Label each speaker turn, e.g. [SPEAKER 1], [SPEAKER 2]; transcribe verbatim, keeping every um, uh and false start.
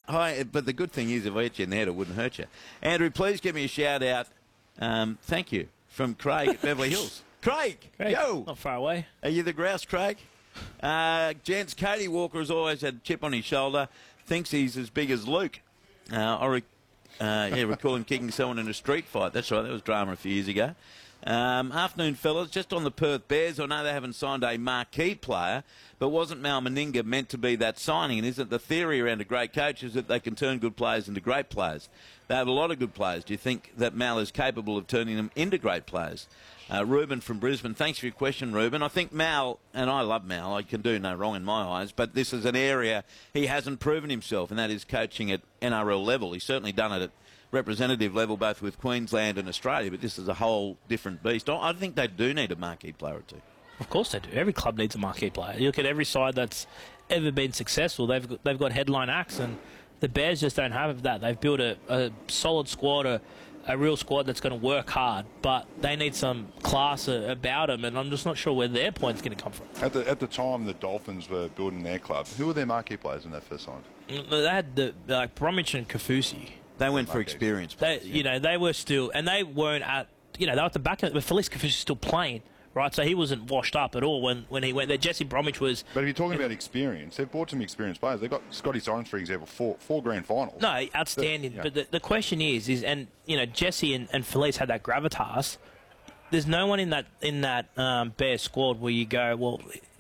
[SPEAKER 1] Hi, but the good thing is, if I hit you in the head, it wouldn't hurt you. Andrew, please give me a shout out. Um, thank you from Craig at Beverly Hills. Craig,
[SPEAKER 2] Craig,
[SPEAKER 1] yo,
[SPEAKER 2] not far away.
[SPEAKER 1] Are you the grouse, Craig? Uh, gents, Katie Walker has always had a chip on his shoulder. Thinks he's as big as Luke. Uh, I rec- uh, yeah, recall him kicking someone in a street fight. That's right, that was drama a few years ago. Um, afternoon, fellas. Just on the Perth Bears, I know they haven't signed a marquee player, but wasn't Mal Meninga meant to be that signing? And isn't the theory around a great coach is that they can turn good players into great players? They have a lot of good players. Do you think that Mal is capable of turning them into great players? Uh, Ruben from Brisbane, thanks for your question, Ruben. I think Mal, and I love Mal, I can do no wrong in my eyes, but this is an area he hasn't proven himself, and that is coaching at N R L level. He's certainly done it at representative level, both with Queensland and Australia, but this is a whole different beast. I think they do need a marquee player or two.
[SPEAKER 2] Of course they do. Every club needs a marquee player. You look at every side that's ever been successful, they've got, they've got headline acts, and the Bears just don't have that. They've built a, a solid squad, a, a real squad that's going to work hard, but they need some class about them, and I'm just not sure where their point's going to come from.
[SPEAKER 3] At the, at the time the Dolphins were building their club, who were their marquee players in that first side?
[SPEAKER 2] They had the, like Bromwich and Kafusi.
[SPEAKER 1] They went for experience.
[SPEAKER 2] They, you know, they were still, and they weren't at, you know, they were at the back of it, but Felice Kafusi was still playing, right? So he wasn't washed up at all when, when he went there. Jesse Bromwich was.
[SPEAKER 3] But if you're talking about experience, they've bought some experienced players. They've got Scotty Sirens, for example, four, four grand finals.
[SPEAKER 2] No, outstanding.
[SPEAKER 3] The, yeah.
[SPEAKER 2] But the, the question is, is, and, you know, Jesse and, and Felice had that gravitas. There's no one in that, in that um, Bears squad where you go, well,